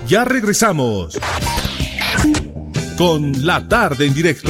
Ya regresamos con La Tarde en Directo.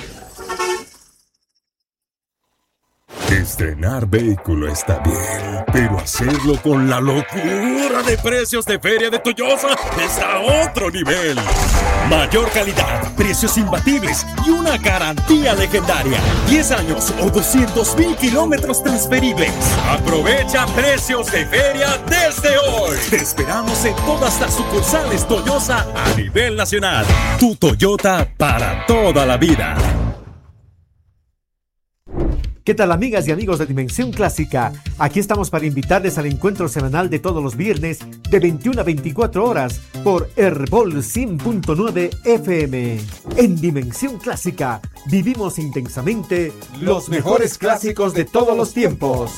Estrenar vehículo está bien, pero hacerlo con la locura de precios de Feria de Toyosa está a otro nivel. Mayor calidad, precios imbatibles y una garantía legendaria. 10 años o 200,000 kilómetros transferibles. Aprovecha precios de feria desde hoy. Te esperamos en todas las sucursales Toyosa a nivel nacional. Tu Toyota para toda la vida. ¿Qué tal, amigas y amigos de Dimensión Clásica? Aquí estamos para invitarles al encuentro semanal de todos los viernes de 21 a 24 horas por Herbol 100.9 FM. En Dimensión Clásica vivimos intensamente los mejores clásicos de todos los tiempos.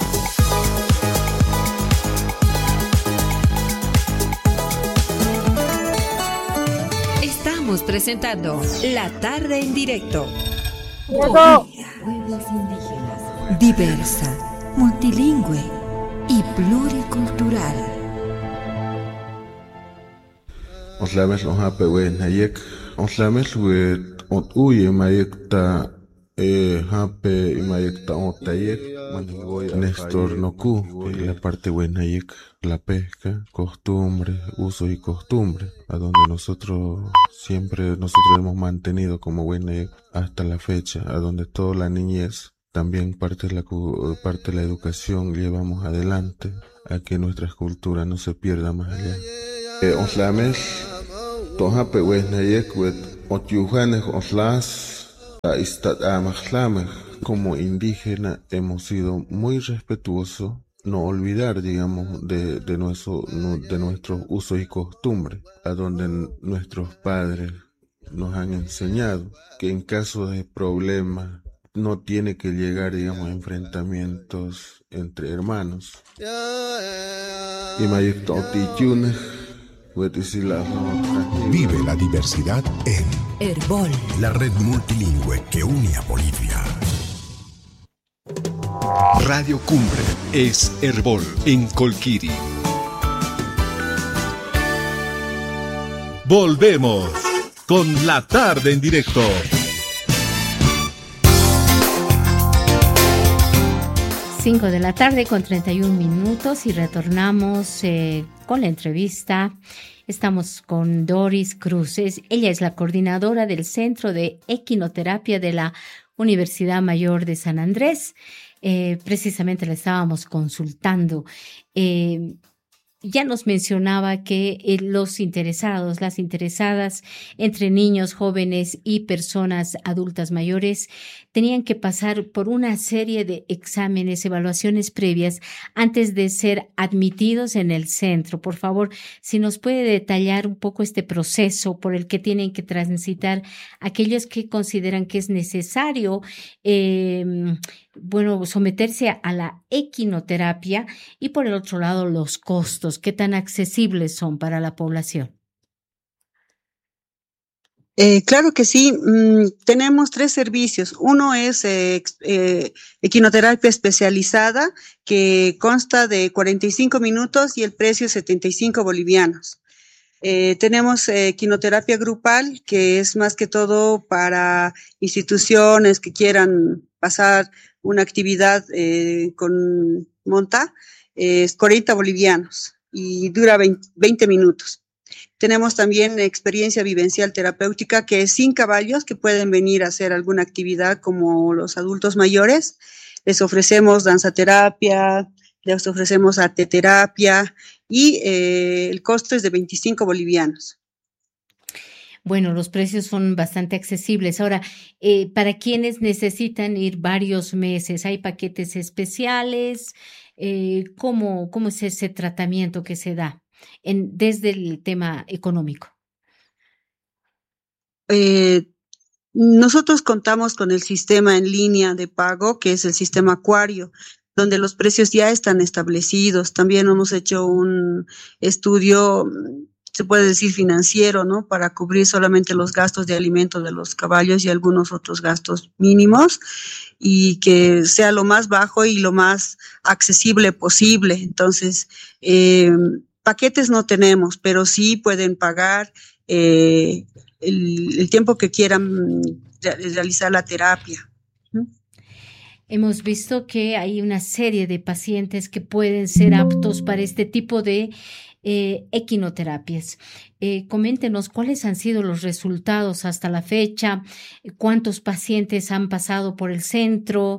Estamos presentando La Tarde en Directo. Pueblos indígenas, diversa, multilingüe y pluricultural. Oslames los hape nayek, oslames wet uye mayekta hape mayekta otayek, Néstor Noku, la parte nayek, la pesca, costumbre, uso y costumbre, a donde nosotros hemos mantenido como nayek hasta la fecha, a donde toda la niñez, también parte de la educación llevamos adelante, a que nuestra cultura no se pierda más allá. Oslames tohape nayek wet otyujanes oslas como indígena hemos sido muy respetuosos, no olvidar, digamos, de nuestros usos y costumbres, a donde nuestros padres nos han enseñado que en caso de problemas no tiene que llegar, digamos, a enfrentamientos entre hermanos. Vive la diversidad en Herbol, la red multilingüe que une a Bolivia. Radio Cumbre es Herbol en Colquiri. Volvemos con La Tarde en Directo. Cinco de la tarde con 31 minutos y retornamos con la entrevista. Estamos con Doris Cruz. Ella es la coordinadora del Centro de Equinoterapia de la Universidad Mayor de San Andrés. Precisamente la estábamos consultando. Ya nos mencionaba que los interesados, las interesadas entre niños, jóvenes y personas adultas mayores tenían que pasar por una serie de exámenes, evaluaciones previas antes de ser admitidos en el centro. Por favor, si nos puede detallar un poco este proceso por el que tienen que transitar aquellos que consideran que es necesario someterse a la equinoterapia, y por el otro lado los costos, qué tan accesibles son para la población. Claro que sí. Tenemos 3 servicios. Uno es equinoterapia especializada, que consta de 45 minutos y el precio es 75 bolivianos. Tenemos equinoterapia grupal, que es más que todo para instituciones que quieran pasar una actividad con monta, es 40 bolivianos y dura 20 minutos. Tenemos también experiencia vivencial terapéutica, que es sin caballos, que pueden venir a hacer alguna actividad como los adultos mayores. Les ofrecemos danzaterapia, les ofrecemos arteterapia y el costo es de 25 bolivianos. Bueno, los precios son bastante accesibles. Ahora, para quienes necesitan ir varios meses, ¿hay paquetes especiales? ¿Cómo es ese tratamiento que se da desde el tema económico? Nosotros contamos con el sistema en línea de pago, que es el sistema Acuario, donde los precios ya están establecidos. También hemos hecho un estudio, se puede decir financiero, ¿no?, para cubrir solamente los gastos de alimento de los caballos y algunos otros gastos mínimos, y que sea lo más bajo y lo más accesible posible. Entonces, paquetes no tenemos, pero sí pueden pagar el tiempo que quieran realizar la terapia. Hemos visto que hay una serie de pacientes que pueden ser aptos para este tipo de equinoterapias. Coméntenos cuáles han sido los resultados hasta la fecha, cuántos pacientes han pasado por el centro,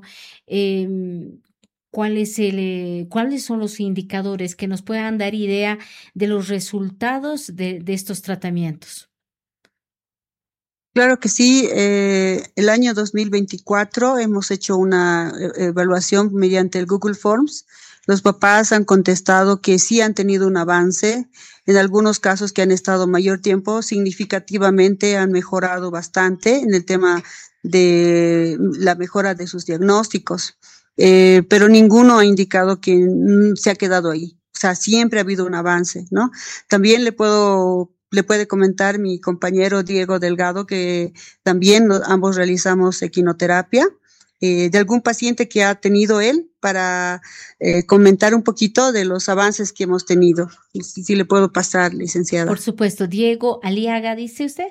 cuáles son los indicadores que nos puedan dar idea de los resultados de estos tratamientos. Claro que sí. El año 2024 hemos hecho una evaluación mediante el Google Forms. Los papás han contestado que sí han tenido un avance. En algunos casos que han estado mayor tiempo, significativamente han mejorado bastante en el tema de la mejora de sus diagnósticos. Pero ninguno ha indicado que se ha quedado ahí. O sea, siempre ha habido un avance, ¿no? También le puede comentar mi compañero Diego Delgado que también ambos realizamos equinoterapia de algún paciente que ha tenido él para comentar un poquito de los avances que hemos tenido. Si le puedo pasar, licenciada. Por supuesto. Diego Aliaga, ¿dice usted?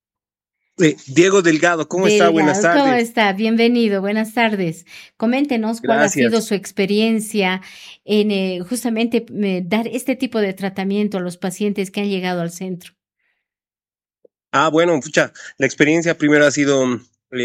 Diego Delgado, ¿cómo está? Buenas tardes. ¿Cómo está? Bienvenido, buenas tardes. Coméntenos cuál ha sido su experiencia en justamente dar este tipo de tratamiento a los pacientes que han llegado al centro. Bueno, la experiencia primero ha sido,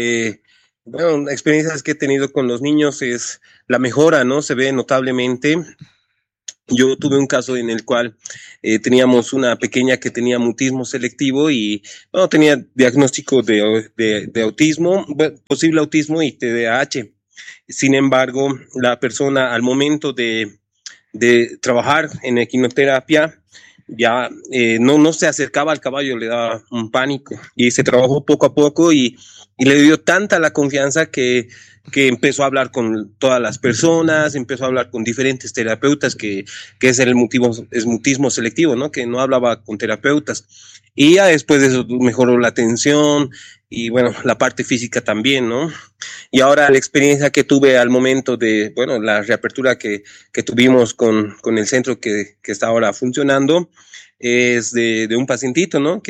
experiencias que he tenido con los niños es la mejora, ¿no? Se ve notablemente. Yo tuve un caso en el cual teníamos una pequeña que tenía mutismo selectivo y tenía diagnóstico de autismo, posible autismo y TDAH. Sin embargo, la persona al momento de trabajar en equinoterapia ya no se acercaba al caballo, le daba un pánico y se trabajó poco a poco y le dio tanta la confianza que empezó a hablar con todas las personas, empezó a hablar con diferentes terapeutas, que es el mutismo selectivo, ¿no? Que no hablaba con terapeutas. Y ya después de eso mejoró la atención y, la parte física también, ¿no? Y ahora la experiencia que tuve al momento de, la reapertura que tuvimos con el centro que está ahora funcionando, es de un pacientito, ¿no?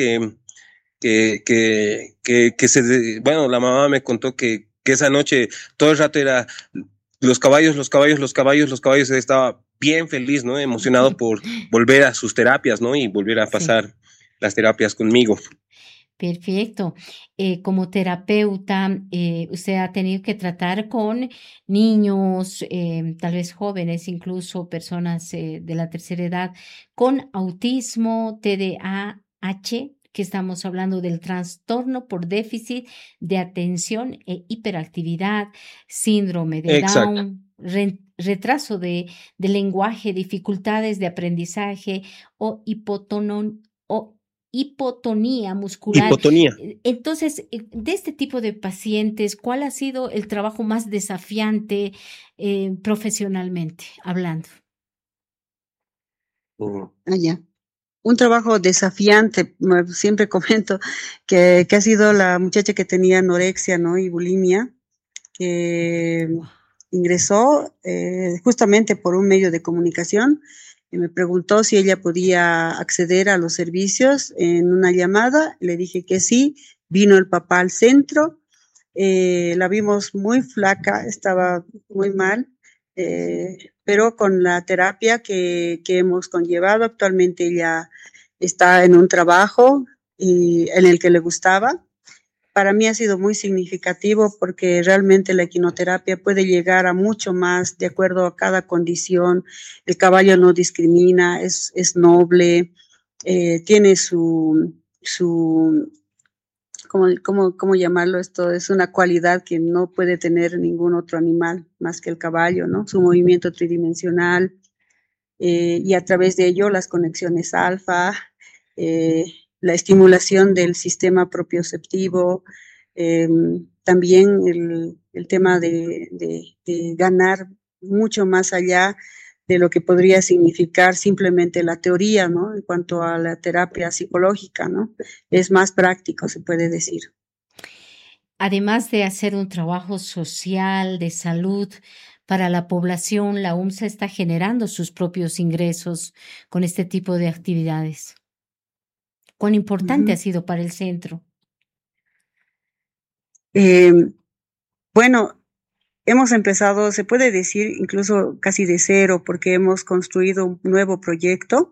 La mamá me contó que esa noche todo el rato era los caballos, estaba bien feliz, ¿no? Emocionado por volver a sus terapias, ¿no? Y volver a pasar las terapias conmigo. Perfecto. Como terapeuta, usted ha tenido que tratar con niños, tal vez jóvenes, incluso personas de la tercera edad, con autismo, TDAH, que estamos hablando del trastorno por déficit de atención e hiperactividad, síndrome de Down, retraso de lenguaje, dificultades de aprendizaje o hipotonía muscular. Hipotonía. Entonces, de este tipo de pacientes, ¿cuál ha sido el trabajo más desafiante profesionalmente hablando? Un trabajo desafiante, siempre comento que ha sido la muchacha que tenía anorexia, ¿no? Y bulimia, que ingresó justamente por un medio de comunicación y me preguntó si ella podía acceder a los servicios en una llamada. Le dije que sí. Vino el papá al centro, la vimos muy flaca, estaba muy mal, pero con la terapia que hemos conllevado, actualmente ella está en un trabajo en el que le gustaba. Para mí ha sido muy significativo porque realmente la equinoterapia puede llegar a mucho más de acuerdo a cada condición. El caballo no discrimina, es noble, tiene su ¿cómo llamarlo? Esto es una cualidad que no puede tener ningún otro animal más que el caballo, ¿no? Su movimiento tridimensional y a través de ello las conexiones alfa, la estimulación del sistema propioceptivo, también el tema de ganar mucho más allá de lo que podría significar simplemente la teoría, ¿no? En cuanto a la terapia psicológica, ¿no? Es más práctico, se puede decir. Además de hacer un trabajo social, de salud, para la población, la UMSA está generando sus propios ingresos con este tipo de actividades. ¿Cuán importante ha sido para el centro? Bueno, hemos empezado, se puede decir, incluso casi de cero, porque hemos construido un nuevo proyecto.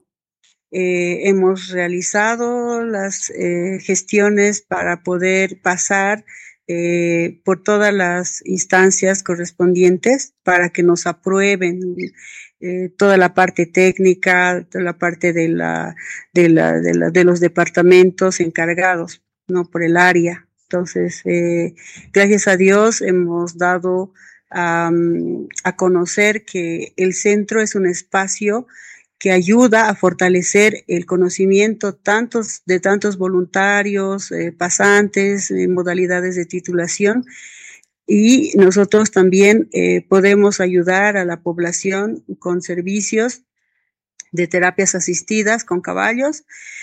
Hemos realizado las gestiones para poder pasar por todas las instancias correspondientes para que nos aprueben toda la parte técnica, toda la parte de los departamentos encargados, ¿no? Por el área. Entonces, gracias a Dios hemos dado a conocer que el centro es un espacio que ayuda a fortalecer el conocimiento de tantos voluntarios, pasantes, modalidades de titulación, y nosotros también podemos ayudar a la población con servicios de terapias asistidas con caballos,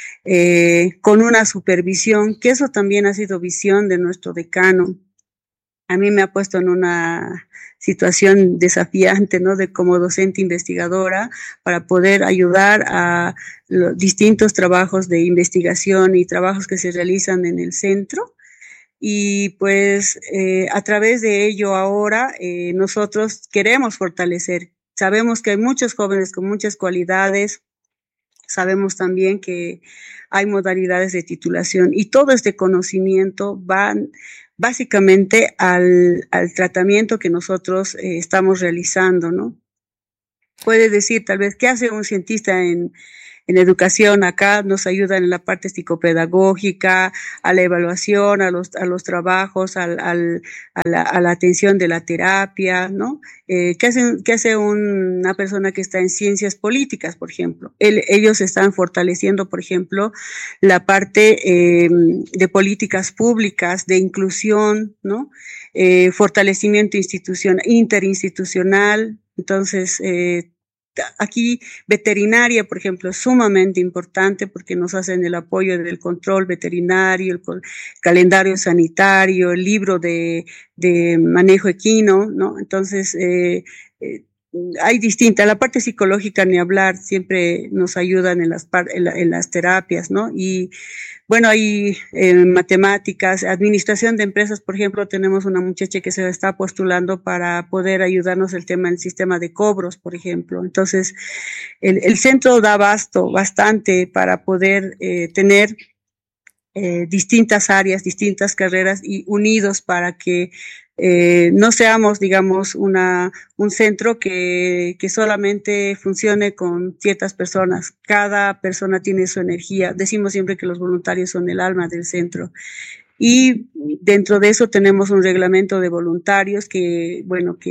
con una supervisión, que eso también ha sido visión de nuestro decano. A mí me ha puesto en una situación desafiante, ¿no? De como docente investigadora para poder ayudar a los distintos trabajos de investigación y trabajos que se realizan en el centro. Y pues a través de ello ahora nosotros queremos fortalecer. Sabemos que hay muchos jóvenes con muchas cualidades. Sabemos también que hay modalidades de titulación y todo este conocimiento va básicamente al tratamiento que nosotros estamos realizando, ¿no? Puede decir tal vez, ¿qué hace un cientista en educación? Acá nos ayudan en la parte psicopedagógica, a la evaluación, a los trabajos, a la atención de la terapia, ¿no? ¿Qué hace una persona que está en ciencias políticas, por ejemplo? Ellos están fortaleciendo, por ejemplo, la parte de políticas públicas, de inclusión, ¿no? Fortalecimiento interinstitucional. Entonces, aquí veterinaria, por ejemplo, es sumamente importante porque nos hacen el apoyo del control veterinario, el calendario sanitario, el libro de manejo equino, ¿no? Entonces, hay distintas, la parte psicológica ni hablar, siempre nos ayudan en las terapias, ¿no? Y bueno, hay matemáticas, administración de empresas, por ejemplo, tenemos una muchacha que se está postulando para poder ayudarnos el tema del sistema de cobros, por ejemplo. Entonces, el centro da bastante para poder tener distintas áreas, distintas carreras y unidos para que no seamos, digamos, un centro que solamente funcione con ciertas personas. Cada persona tiene su energía. Decimos siempre que los voluntarios son el alma del centro. Y dentro de eso tenemos un reglamento de voluntarios que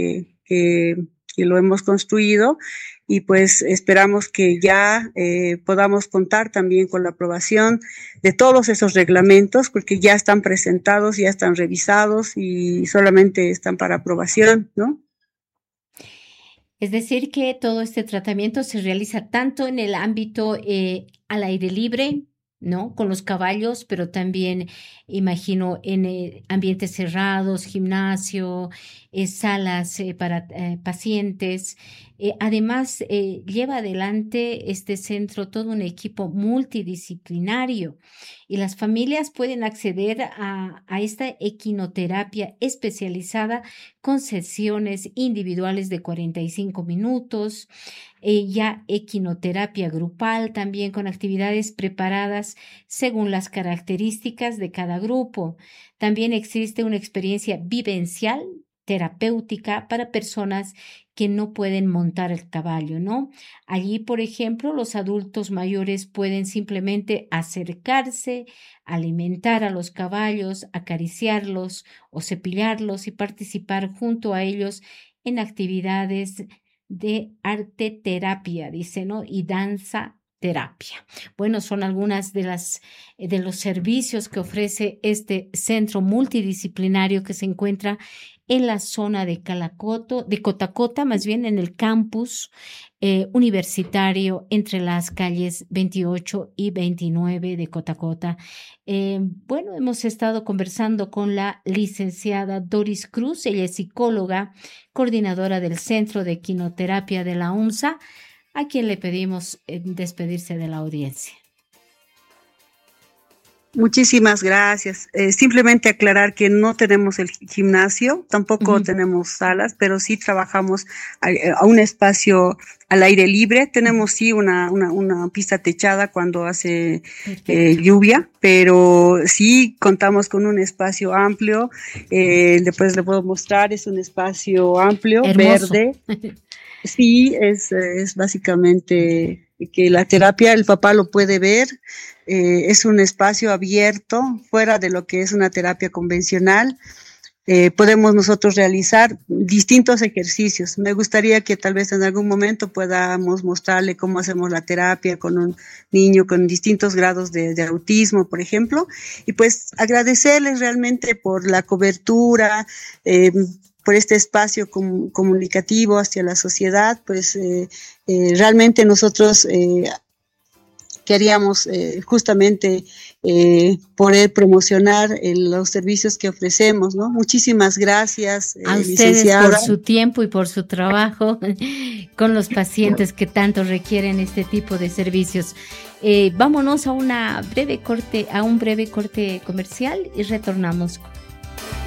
lo hemos construido, y pues esperamos que ya podamos contar también con la aprobación de todos esos reglamentos, porque ya están presentados, ya están revisados y solamente están para aprobación, ¿no? Es decir, que todo este tratamiento se realiza tanto en el ámbito al aire libre, ¿no? Con los caballos, pero también, imagino, en ambientes cerrados, gimnasio, salas para pacientes. Además, lleva adelante este centro todo un equipo multidisciplinario, y las familias pueden acceder a esta equinoterapia especializada con sesiones individuales de 45 minutos, ya equinoterapia grupal también con actividades preparadas según las características de cada grupo. También existe una experiencia vivencial terapéutica para personas que no pueden montar el caballo, ¿no? Allí, por ejemplo, los adultos mayores pueden simplemente acercarse, alimentar a los caballos, acariciarlos o cepillarlos y participar junto a ellos en actividades de arte terapia, dice, ¿no? Y danza terapia. Bueno, son algunas de los servicios que ofrece este centro multidisciplinario que se encuentra en la zona de Cotacota, más bien en el campus universitario entre las calles 28 y 29 de Cotacota. Bueno, hemos estado conversando con la licenciada Doris Cruz, ella es psicóloga, coordinadora del Centro de Equinoterapia de la UNSA, a quien le pedimos despedirse de la audiencia. Muchísimas gracias. Simplemente aclarar que no tenemos el gimnasio, tampoco tenemos salas, pero sí trabajamos a un espacio al aire libre. Tenemos sí una pista techada cuando hace lluvia, pero sí contamos con un espacio amplio. Después le puedo mostrar, es un espacio amplio, hermoso, verde. Sí, es básicamente que la terapia, el papá lo puede ver. Es un espacio abierto, fuera de lo que es una terapia convencional. Podemos nosotros realizar distintos ejercicios. Me gustaría que tal vez en algún momento podamos mostrarle cómo hacemos la terapia con un niño con distintos grados de autismo, por ejemplo. Y pues agradecerles realmente por la cobertura, por este espacio comunicativo hacia la sociedad. Pues realmente nosotros queríamos justamente poder promocionar los servicios que ofrecemos, ¿no? Muchísimas gracias, a ustedes licenciada, por su tiempo y por su trabajo con los pacientes que tanto requieren este tipo de servicios. Vámonos a un breve corte comercial y retornamos